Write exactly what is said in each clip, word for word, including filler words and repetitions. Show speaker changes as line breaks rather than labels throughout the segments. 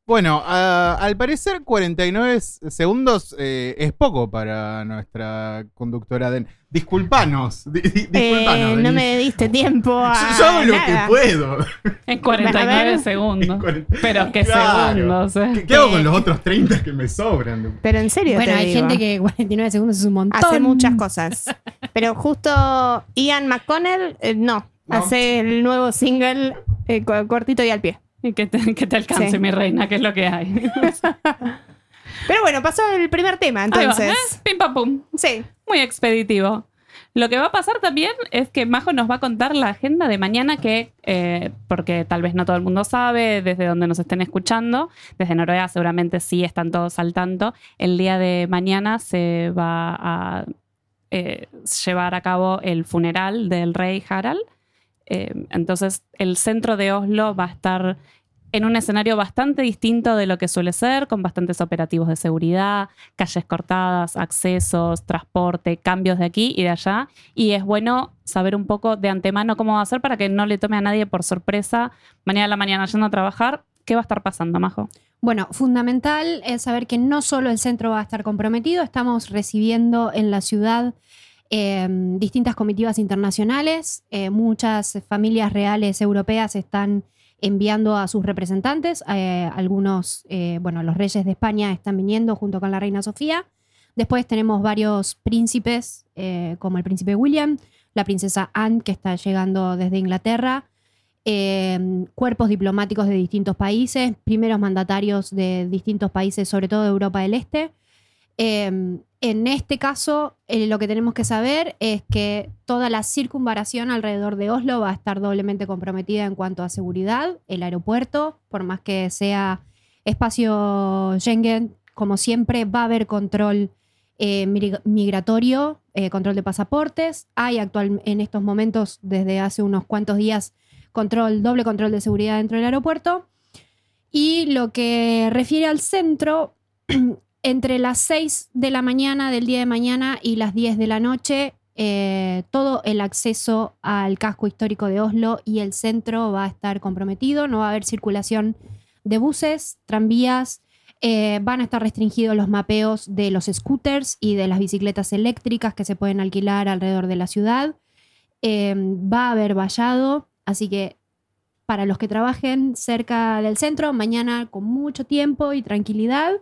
Bueno, uh, al parecer cuarenta y nueve segundos eh, es poco para nuestra conductora Den. Disculpanos, di, di, disculpanos.
Eh, no me diste tiempo a
Yo, yo hago lo
nada.
que puedo.
En cuarenta y nueve segundos.
cuarenta
Pero qué
Claro.
segundos. Eh.
¿Qué, qué hago con los otros treinta que me sobran?
Pero en serio
Bueno,
te
hay
digo.
gente que cuarenta y nueve segundos es un montón.
hace muchas cosas. Pero justo Ian McConnell, eh, no,
No.
hace el nuevo single eh, co- cortito y al pie.
Y que te, que te alcance,
Sí.
mi reina, que es lo que hay.
Pero bueno, pasó el primer tema,
Ahí va,
entonces.
¿eh? Pim pam pum.
Sí.
Muy expeditivo. Lo que va a pasar también es que Majo nos va a contar la agenda de mañana que, eh, porque tal vez no todo el mundo sabe, desde donde nos estén escuchando, desde Noruega seguramente sí están todos al tanto, el día de mañana se va a eh, llevar a cabo el funeral del rey Harald. Eh, entonces el centro de Oslo va a estar en un escenario bastante distinto de lo que suele ser, con bastantes operativos de seguridad, calles cortadas, accesos, transporte, cambios de aquí y de allá. Y es bueno saber un poco de antemano cómo va a ser para que no le tome a nadie por sorpresa mañana a la mañana yendo a trabajar. ¿Qué va a estar pasando, Majo?
Bueno, fundamental es saber que no solo el centro va a estar comprometido, estamos recibiendo en la ciudad eh, distintas comitivas internacionales, eh, muchas familias reales europeas están enviando a sus representantes, eh, algunos, eh, bueno, los reyes de España están viniendo junto con la reina Sofía. Después tenemos varios príncipes, eh, como el príncipe William, la princesa Anne, que está llegando desde Inglaterra, eh, cuerpos diplomáticos de distintos países, primeros mandatarios de distintos países, sobre todo de Europa del Este. Eh, en este caso, eh, lo que tenemos que saber es que toda la circunvalación alrededor de Oslo va a estar doblemente comprometida en cuanto a seguridad. El aeropuerto, por más que sea espacio Schengen, como siempre, va a haber control eh, migratorio, eh, control de pasaportes. Hay actual, en estos momentos, desde hace unos cuantos días, control, doble control de seguridad dentro del aeropuerto. Y lo que refiere al centro, entre las seis de la mañana del día de mañana y las diez de la noche, eh, todo el acceso al casco histórico de Oslo y el centro va a estar comprometido. No va a haber circulación de buses, tranvías, eh, van a estar restringidos los mapeos de los scooters y de las bicicletas eléctricas que se pueden alquilar alrededor de la ciudad. Eh, va a haber vallado, así que para los que trabajen cerca del centro, mañana con mucho tiempo y tranquilidad,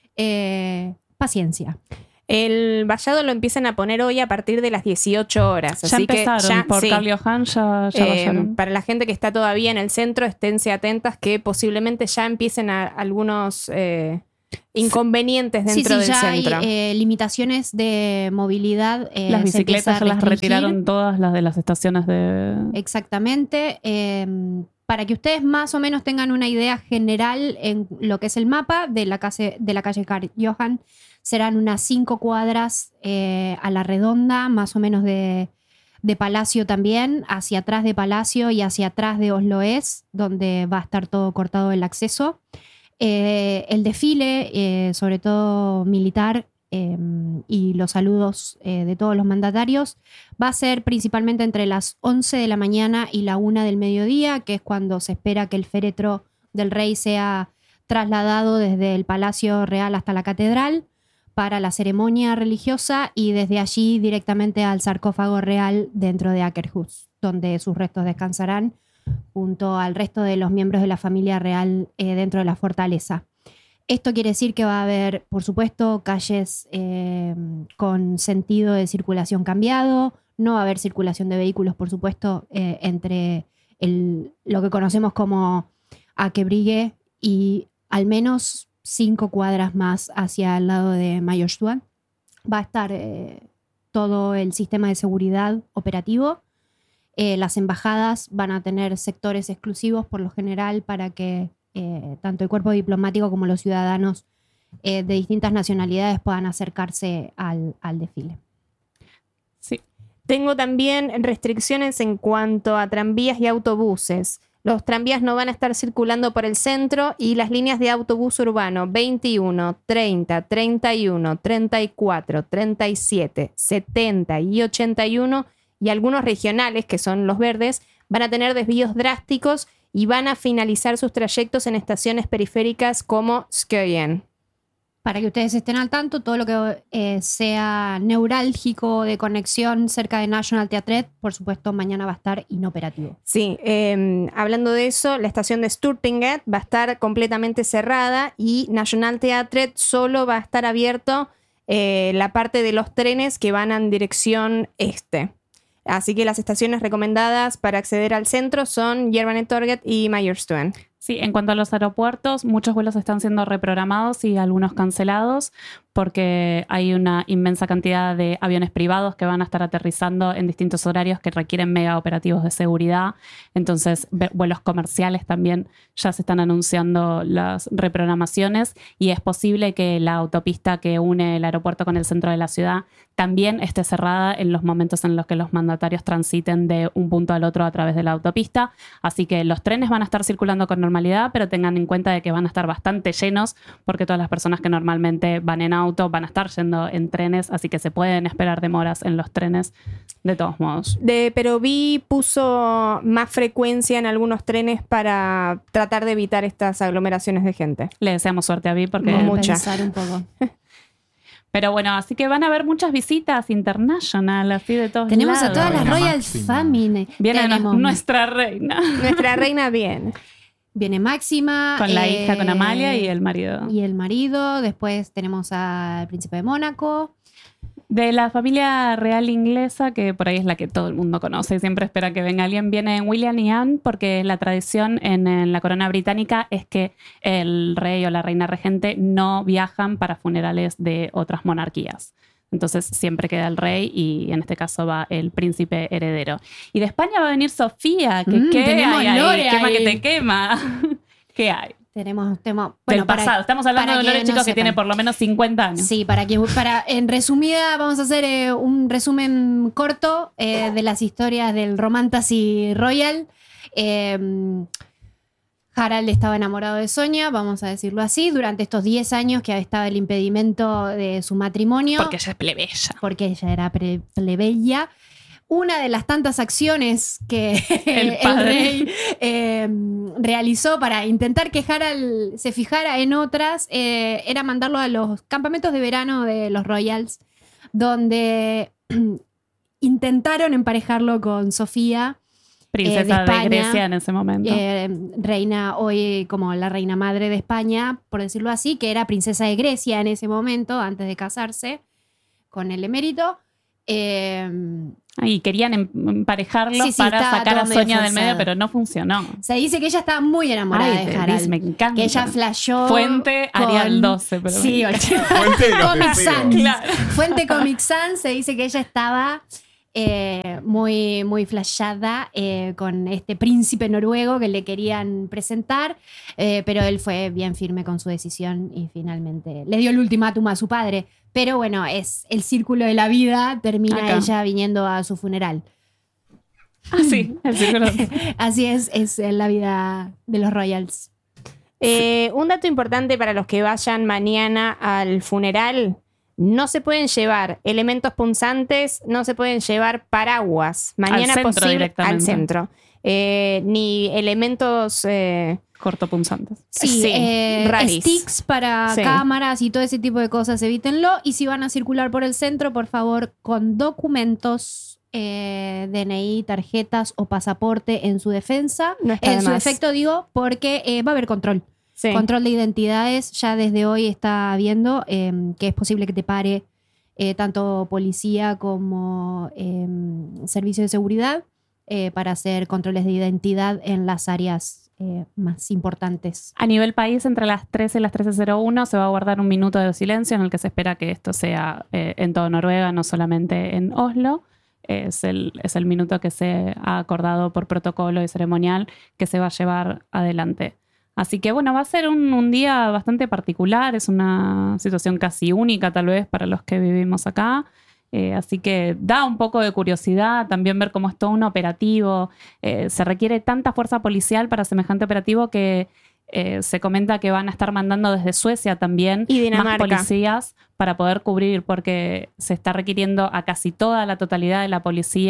Eh, paciencia.
El vallado lo empiezan a poner hoy a partir de las dieciocho horas.
Ya
así
empezaron,
que ya,
por
sí.
Cable Johan ya, ya
Eh,
vayaron.
para la gente que está todavía en el centro, esténse atentas que posiblemente ya empiecen a, algunos eh, inconvenientes dentro
sí, sí,
del
ya
centro.
hay eh, limitaciones de movilidad. eh,
Las
se empieza
bicicletas
a
ya las
restringir.
retiraron todas, las de las estaciones de...
Exactamente. Eh, para que ustedes más o menos tengan una idea general en lo que es el mapa de la calle, de la calle Karl Johan, serán unas cinco cuadras eh, a la redonda, más o menos de, de Palacio también, hacia atrás de Palacio y hacia atrás de Oslo Es, donde va a estar todo cortado el acceso. Eh, el desfile, eh, sobre todo militar, eh, y los saludos eh, de todos los mandatarios, va a ser principalmente entre las once de la mañana y la una del mediodía, que es cuando se espera que el féretro del rey sea trasladado desde el Palacio Real hasta la catedral para la ceremonia religiosa y desde allí directamente al sarcófago real dentro de Akershus, donde sus restos descansarán junto al resto de los miembros de la familia real eh, dentro de la fortaleza. Esto quiere decir que va a haber, por supuesto, calles eh, con sentido de circulación cambiado, no va a haber circulación de vehículos, por supuesto, eh, entre el, lo que conocemos como Akebrygge y al menos cinco cuadras más hacia el lado de Majorstua. Va a estar eh, todo el sistema de seguridad operativo. Eh, las embajadas van a tener sectores exclusivos por lo general para que eh, tanto el cuerpo diplomático como los ciudadanos eh, de distintas nacionalidades puedan acercarse al, al desfile.
Sí.
Tengo también restricciones en cuanto a tranvías y autobuses. Los tranvías no van a estar circulando por el centro y las líneas de autobús urbano veintiuno, treinta, treinta y uno, treinta y cuatro, treinta y siete, setenta y ochenta y uno y algunos regionales, que son los verdes, van a tener desvíos drásticos y van a finalizar sus trayectos en estaciones periféricas como Skøyen.
Para que ustedes estén al tanto, todo lo que eh, sea neurálgico de conexión cerca de National Theatre, por supuesto, mañana va a estar inoperativo.
Sí, eh, hablando de eso, la estación de Sturtinget va a estar completamente cerrada y National Theatre solo va a estar abierto eh, la parte de los trenes que van en dirección este. Así que las estaciones recomendadas para acceder al centro son Jernbanetorget y Majerstuen.
Sí, en cuanto a los aeropuertos, muchos vuelos están siendo reprogramados y algunos cancelados porque hay una inmensa cantidad de aviones privados que van a estar aterrizando en distintos horarios que requieren mega operativos de seguridad. Entonces, vuelos comerciales también ya se están anunciando las reprogramaciones y es posible que la autopista que une el aeropuerto con el centro de la ciudad también esté cerrada en los momentos en los que los mandatarios transiten de un punto al otro a través de la autopista. Así que los trenes van a estar circulando con normalidad, pero tengan en cuenta de que van a estar bastante llenos porque todas las personas que normalmente van en auto van a estar yendo en trenes, así que se pueden esperar demoras en los trenes de todos modos.
De, pero vi puso más frecuencia en algunos trenes para tratar de evitar estas aglomeraciones de gente.
Le deseamos suerte a Vi porque...
No, mucha.
Pensar un poco.
Pero bueno, así que van a haber muchas visitas international, así de todos
Tenemos
lados.
a todas las
La
Royal
máxima.
Family.
Viene
Tenemos-
nuestra reina.
Nuestra reina bien.
Viene Máxima.
Con la
eh,
hija, con Amalia y el marido.
Y el marido. Después tenemos al príncipe de Mónaco.
De la familia real inglesa, que por ahí es la que todo el mundo conoce y siempre espera que venga alguien, viene William y Anne, porque la tradición en, en la corona británica es que el rey o la reina regente no viajan para funerales de otras monarquías. Entonces siempre queda el rey y en este caso va el príncipe heredero. Y de España va a venir Sofía, que
Mm,
¿qué
tenemos
hay ahí?
Lore
Quema
ahí.
que te quema. ¿Qué hay?
Tenemos tema.
Del pasado. Estamos hablando
para
de un Lore,
que no
chicos, que
sepan.
tiene por lo menos cincuenta años.
Sí, para que para en resumida vamos a hacer eh, un resumen corto eh, de las historias del Romantasy Royal. Eh, Harald estaba enamorado de Sonia, vamos a decirlo así, durante estos diez años que estaba el impedimento de su matrimonio.
Porque ella es plebeya.
Porque ella era pre- plebeya. Una de las tantas acciones que
El
el,
padre.
rey eh, realizó para intentar que Harald se fijara en otras eh, era mandarlo a los campamentos de verano de los Royals, donde intentaron emparejarlo con Sofía,
Princesa
Eh, de
de,
España,
Grecia en ese momento.
eh, reina hoy como la reina madre de España, por decirlo así, que era princesa de Grecia en ese momento, antes de casarse con el emérito. Eh,
Y querían em- emparejarlo
Sí, sí,
para
estaba
sacar a
todo medio
Sonia del
forzado.
medio, pero no funcionó.
se dice que ella estaba muy enamorada
Ay,
de
te
Harald.
dice, me encanta.
Que ella flashó.
Fuente
con-
Arial doce, pero
Sí,
me
ocho.
Fuente de los
Comic
deseos.
Sans.
Claro.
Fuente Comic Sans se dice que ella estaba eh, muy, muy flashada eh, con este príncipe noruego que le querían presentar, eh, pero él fue bien firme con su decisión y finalmente le dio el ultimátum a su padre. Pero bueno, es el círculo de la vida, termina
Acá.
ella viniendo a su funeral.
Ah, sí, el círculo.
Así es, es la vida de los Royals.
Eh, un dato importante para los que vayan mañana al funeral: no se pueden llevar elementos punzantes, no se pueden llevar paraguas. Mañana
centro
posible
directamente.
al centro. Eh, ni elementos eh,
Cortopunzantes.
Sí,
Sí,
eh,
raris.
sticks para
Sí.
cámaras y todo ese tipo de cosas, evítenlo. Y si van a circular por el centro, por favor, con documentos, eh, D N I, tarjetas o pasaporte en su defensa.
No está
En
de
su
más.
defecto, digo, porque eh, va a haber control.
sí.
Control de identidades. Ya desde hoy está viendo eh, que es posible que te pare eh, tanto policía como eh, servicio de seguridad eh, para hacer controles de identidad en las áreas eh, más importantes.
A nivel país, entre las trece y las trece cero uno se va a guardar un minuto de silencio en el que se espera que esto sea eh, en toda Noruega, no solamente en Oslo. Es el, es el minuto que se ha acordado por protocolo y ceremonial que se va a llevar adelante. Así que bueno, va a ser un, un día bastante particular, es una situación casi única tal vez para los que vivimos acá. Eh, así que da un poco de curiosidad también ver cómo es todo un operativo. Eh, se requiere tanta fuerza policial para semejante operativo que eh, se comenta que van a estar mandando desde Suecia también
Y
más
Dinamarca.
policías para poder cubrir, porque se está requiriendo a casi toda la totalidad de la policía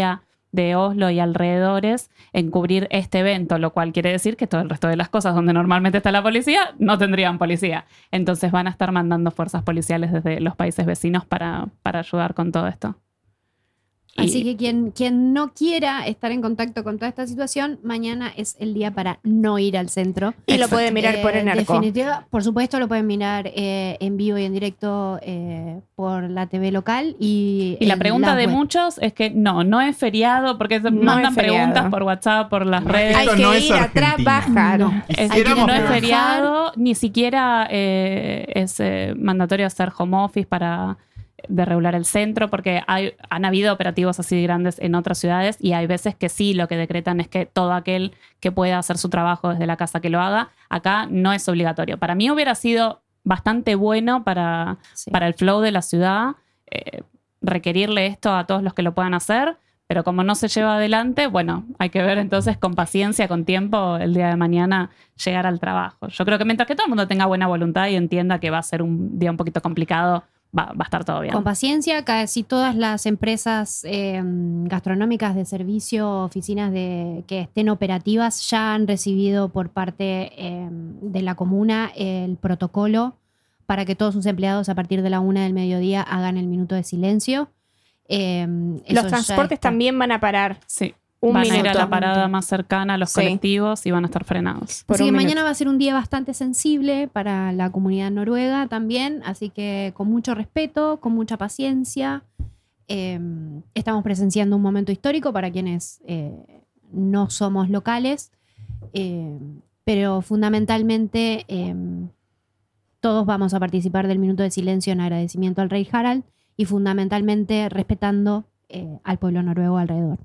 de Oslo y alrededores en cubrir este evento, lo cual quiere decir que todo el resto de las cosas donde normalmente está la policía no tendrían policía. Entonces van a estar mandando fuerzas policiales desde los países vecinos para, para ayudar con todo esto.
Así que quien, quien no quiera estar en contacto con toda esta situación, mañana es el día para no ir al centro.
Y lo pueden mirar
Eh,
por Enerco.
definitiva, por supuesto, lo pueden mirar eh, en vivo y en directo eh, por la T V local. Y,
Y la
en
pregunta de
web.
muchos es que no, no es feriado, porque se mandan
es feriado.
preguntas por WhatsApp, por las
No,
redes.
esto
Hay que
no es
ir a
Argentina.
trabajar.
No.
Y
Es
si
que
éramos
no es
peor.
feriado, ni siquiera eh, es eh, mandatorio hacer home office para de regular el centro, porque hay, han habido operativos así grandes en otras ciudades y hay veces que sí, lo que decretan es que todo aquel que pueda hacer su trabajo desde la casa que lo haga. Acá no es obligatorio. Para mí hubiera sido bastante bueno para,
Sí.
para el flow de la ciudad eh, requerirle esto a todos los que lo puedan hacer, pero como no se lleva adelante, bueno, hay que ver entonces con paciencia, con tiempo, el día de mañana llegar al trabajo. Yo creo que mientras que todo el mundo tenga buena voluntad y entienda que va a ser un día un poquito complicado, va, va a estar todo bien.
Con paciencia, casi todas las empresas eh, gastronómicas de servicio, oficinas de, que estén operativas, ya han recibido por parte eh, de la comuna el protocolo para que todos sus empleados a partir de la una del mediodía hagan el minuto de silencio. Eh, eso
Los
ya
transportes
está.
también van a parar.
Sí.
Un
van a ir a
minuto.
la parada más cercana a los
Sí.
colectivos y van a estar frenados.
por
Así
un
que
minuto.
mañana va a ser un día bastante sensible para la comunidad noruega también, así que con mucho respeto, con mucha paciencia. Eh, estamos presenciando un momento histórico para quienes eh, no somos locales, eh, pero fundamentalmente eh, todos vamos a participar del minuto de silencio en agradecimiento al rey Harald y fundamentalmente respetando eh, al pueblo noruego alrededor.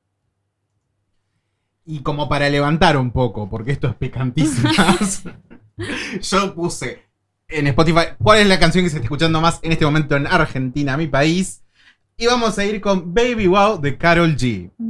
Y como para levantar un poco, porque esto es picantísimo, yo puse en Spotify cuál es la canción que se está escuchando más en este momento en Argentina, mi país. Y vamos a ir con Baby Wow de Karol G.